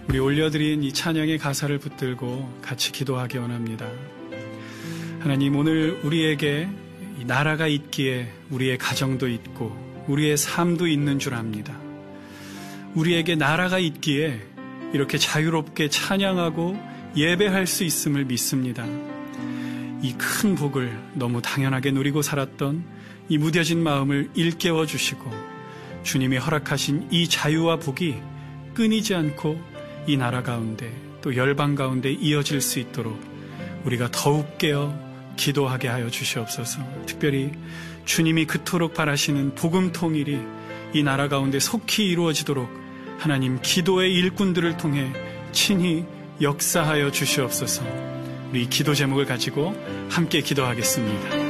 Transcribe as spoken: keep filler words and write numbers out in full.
우리 올려드린 이 찬양의 가사를 붙들고 같이 기도하기 원합니다. 하나님, 오늘 우리에게 이 나라가 있기에 우리의 가정도 있고 우리의 삶도 있는 줄 압니다. 우리에게 나라가 있기에 이렇게 자유롭게 찬양하고 예배할 수 있음을 믿습니다. 이 큰 복을 너무 당연하게 누리고 살았던 이 무뎌진 마음을 일깨워 주시고 주님이 허락하신 이 자유와 복이 끊이지 않고 이 나라 가운데 또 열방 가운데 이어질 수 있도록 우리가 더욱 깨어 기도하게 하여 주시옵소서. 특별히 주님이 그토록 바라시는 복음 통일이 이 나라 가운데 속히 이루어지도록 하나님 기도의 일꾼들을 통해 친히 역사하여 주시옵소서. 우리 기도 제목을 가지고 함께 기도하겠습니다.